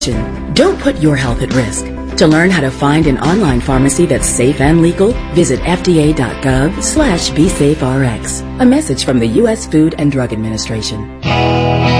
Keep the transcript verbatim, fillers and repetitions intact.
Don't put your health at risk. To learn how to find an online pharmacy that's safe and legal, visit fda.gov slash BeSafeRx. A message from the U S Food and Drug Administration.